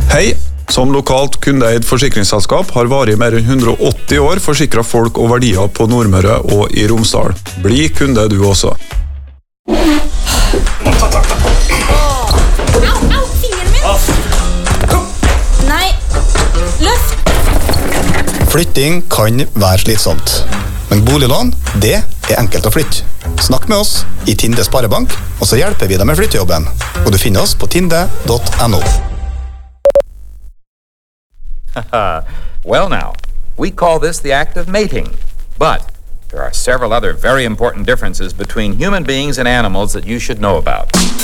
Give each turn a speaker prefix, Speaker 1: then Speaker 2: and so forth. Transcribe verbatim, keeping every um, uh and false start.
Speaker 1: Hei, som lokalt kundeeid forsikringsselskap har varig mer enn hundre og åtti år forsikret folk og verdier på Nordmøre og i Romsdal. Bli kunde du også.
Speaker 2: Au, au, fingeren min! Nei, løft!
Speaker 3: Flytting kan være slitsomt. Men boliglån, det er enkelt å flytte. Snakk med oss i Tinde Sparebank, og så hjelper vi deg med flyttejobben. Og du finner oss på tinde punktum no.
Speaker 4: Well now, we call this the act of mating, but there are several other very important differences between human beings and animals that you should know about.